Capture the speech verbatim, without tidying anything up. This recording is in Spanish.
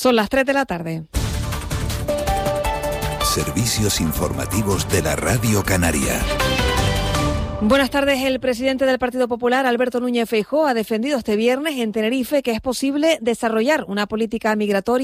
Son las tres de la tarde. Servicios informativos de la Radio Canaria. Buenas tardes. El presidente del Partido Popular, Alberto Núñez Feijóo, ha defendido este viernes en Tenerife que es posible desarrollar una política migratoria